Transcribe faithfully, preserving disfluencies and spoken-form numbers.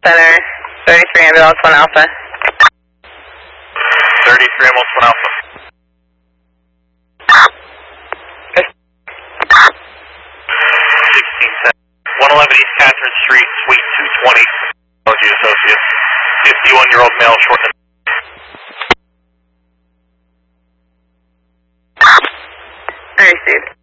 Center, thirty-three ambulance, one Alpha. thirty-three ambulance, one Alpha. sixteen ten. one eleven East Catherine Street, Suite two twenty. Technology Associates. fifty-one-year-old male, short. I received.